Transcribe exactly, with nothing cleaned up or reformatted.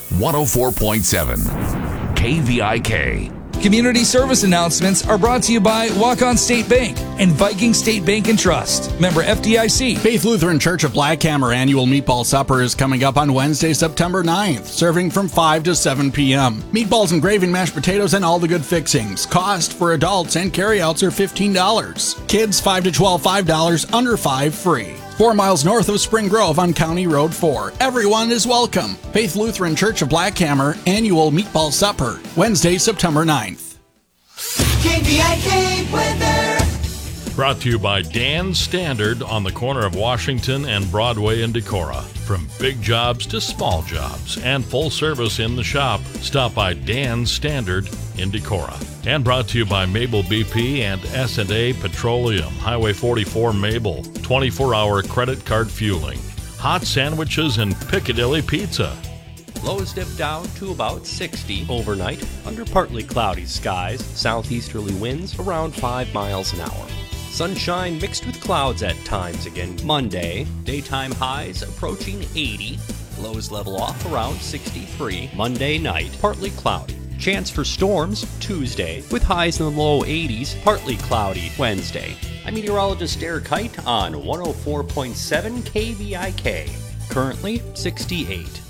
one oh four point seven K V I K. Community service announcements are brought to you by Walk-On State Bank and Viking State Bank and Trust. Member F D I C. Faith Lutheran Church of Black Hammer annual meatball supper is coming up on Wednesday, September ninth, serving from five to seven p.m. Meatballs and gravy, mashed potatoes, and all the good fixings. Cost for adults and carryouts are fifteen dollars. Kids five to twelve, five dollars, under five free. Four miles north of Spring Grove on County Road four. Everyone is welcome. Faith Lutheran Church of Black Hammer annual meatball supper, Wednesday, September ninth. K V I K weather. Brought to you by Dan's Standard on the corner of Washington and Broadway in Decorah. From big jobs to small jobs and full service in the shop, stop by Dan's Standard in Decorah. And brought to you by Mabel B P and S and A Petroleum, Highway forty-four Mabel, twenty-four hour credit card fueling, hot sandwiches and Piccadilly Pizza. Lows dip down to about sixty overnight under partly cloudy skies, southeasterly winds around five miles an hour. Sunshine mixed with clouds at times again Monday. Daytime highs approaching eighty. Lows level off around sixty-three. Monday night, partly cloudy. Chance for storms Tuesday with highs in the low eighties, partly cloudy Wednesday. I'm meteorologist Eric Height on one oh four point seven K V I K. Currently sixty-eight.